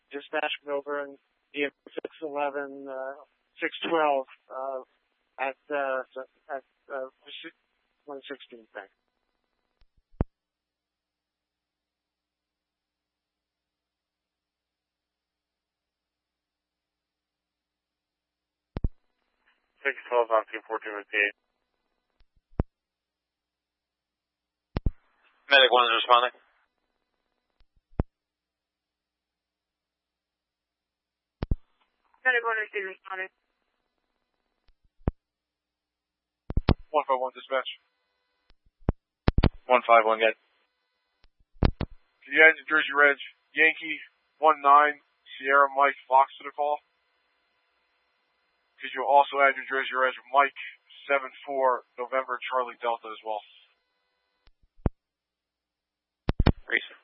dispatch over in the 611, 612, at 116, thanks. On team 14 with 8. Medic 1 is responding. Medic 1 is responding. 151 dispatch. 151, guys. Can you add New Jersey Reg Yankee 19 Sierra Mike Fox to the call? Could you also add New Jersey Reg Mike 74 November Charlie Delta as well? Reason.